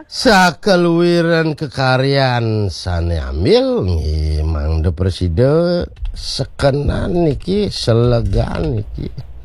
Sakeluwiran kekaryaan sane ambil memang de presiden sekenan niki selegan niki.